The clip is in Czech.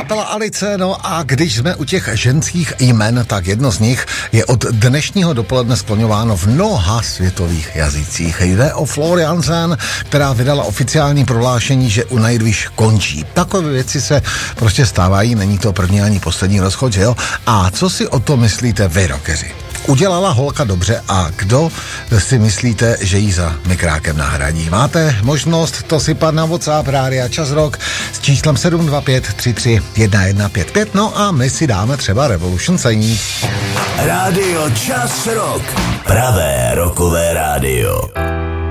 Kapela Alice, no a když jsme u těch ženských jmen, tak jedno z nich je od dnešního dopoledne skloňováno v mnoha světových jazycích. Jde o Floor Jansen, která vydala oficiální prohlášení, že u Nightwish končí. Takové věci se prostě stávají, není to první ani poslední rozchod, že jo? A co si o to myslíte vy, rockeři? Udělala holka dobře a kdo si myslíte, že jí za mikrákem nahradí? Máte možnost to sypat na WhatsApp Rádia Čas Rock s číslem 725 33 1155, no a my si dáme třeba Revolution Sení. Rádio Čas Rock, pravé rockové rádio.